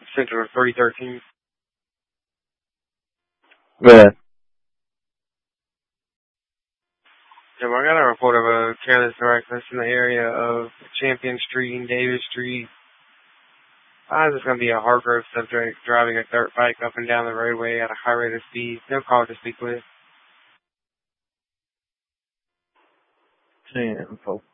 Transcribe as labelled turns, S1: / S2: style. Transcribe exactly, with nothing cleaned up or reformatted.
S1: Central three thirteen.
S2: Yeah.
S1: So I got a report of a careless reckless in the area of Champion Street and Davis Street. Uh, this is going to be a Hargrove subject driving a dirt bike up and down the roadway at a high rate of speed. No call to speak with.
S2: Ten,